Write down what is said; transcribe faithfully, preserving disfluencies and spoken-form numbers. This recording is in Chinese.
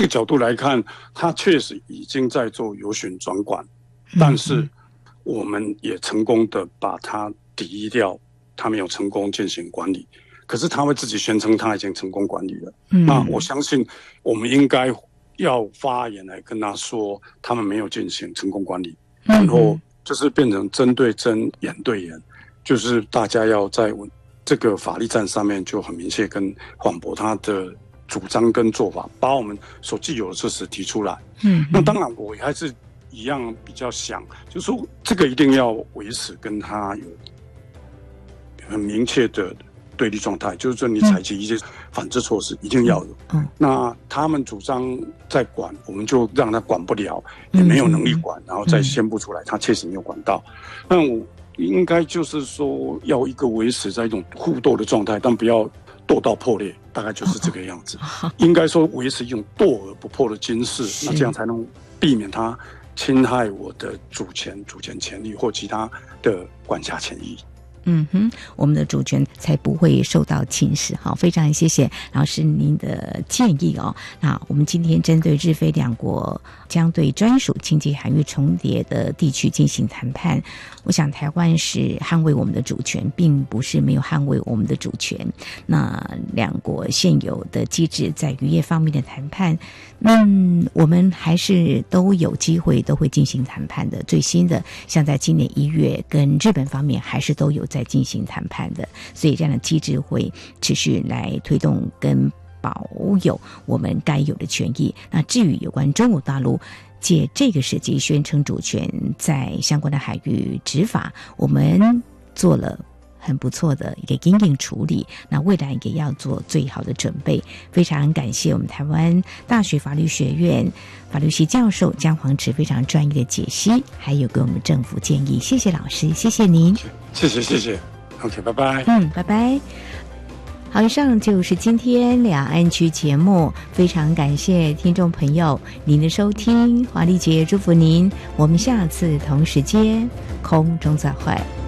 角度来看，他确实已经在做由循转管，但是我们也成功的把它抵掉，他没有成功进行管理。可是他会自己宣称他已经成功管理了，嗯、那我相信我们应该要发言来跟他说，他们没有进行成功管理，嗯、然后就是变成针对针，眼对眼，就是大家要在这个法律战上面就很明确跟黄渤他的主张跟做法，把我们所既有的事实提出来。嗯，那当然我还是一样比较想，就是说这个一定要维持跟他有很明确的对立状态，就是说你采取一些反制措施，一定要有。嗯，那他们主张在管，我们就让他管不了，也没有能力管，然后再宣布出来，他确实没有管到。那我应该就是说，要一个维持在一种互斗的状态，但不要斗到破裂，大概就是这个样子。应该说维持一种斗而不破的军事，那这样才能避免他侵害我的主权、主权权利或其他的管辖权益。 嗯哼，我们的主权才不会受到侵蚀。好，非常谢谢老师您的建议哦。那我们今天针对日菲两国将对专属经济海域重叠的地区进行谈判，我想台湾是捍卫我们的主权，并不是没有捍卫我们的主权。那两国现有的机制在渔业方面的谈判，嗯，我们还是都有机会都会进行谈判的。最新的像在今年一月跟日本方面还是都有在进行谈判的，所以这样的机制会持续来推动跟保有我们该有的权益。那至于有关中国大陆借这个时机宣称主权在相关的海域执法，我们做了很不错的一个因应处理，那未来也要做最好的准备。非常感谢我们台湾大学法律学院法律系教授姜黄池非常专业的解析，还有给我们政府建议。谢谢老师，谢谢您。 谢谢谢谢 OK 拜拜。 嗯，拜拜。好，以上就是今天两岸区节目，非常感谢听众朋友您的收听，华丽姐祝福您，我们下次同时间空中再会。